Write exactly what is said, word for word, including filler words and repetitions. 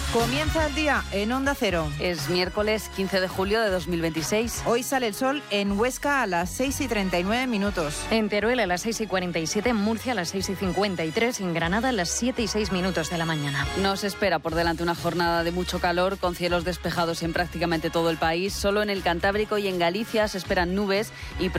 Comienza el día en Onda Cero. Es miércoles quince de julio de dos mil veintiséis. Hoy sale el sol en Huesca a las seis y treinta y nueve minutos. En Teruel a las seis y cuarenta y siete, en Murcia a las seis y cincuenta y tres y en Granada a las siete y seis minutos de la mañana. Nos espera por delante una jornada de mucho calor, con cielos despejados en prácticamente todo el país. Solo en el Cantábrico y en Galicia se esperan nubes y